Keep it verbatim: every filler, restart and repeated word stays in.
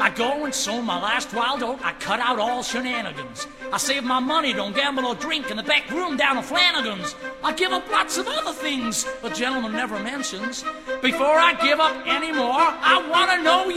I go and sow my last wild oat. I cut out all shenanigans. I save my money, don't gamble or drink in the back room down at Flanagan's. I give up lots of other things the gentleman never mentions. Before I give up any more, I want to know